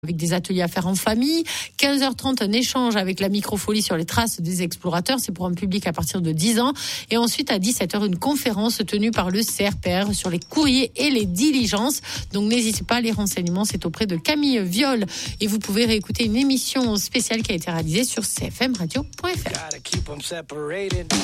avec des ateliers à faire en famille. 15h30, un échange avec la microfolie sur les traces des explorateurs. C'est pour un public à partir de 10 ans. Et ensuite, à 17h, une conférence tenue par le CRPR sur les courriers et les diligences. Donc, n'hésitez pas, les renseignements, c'est auprès de Camille Viol. Et vous pouvez réécouter une émission spéciale qui a été réalisée sur cfmradio.fr.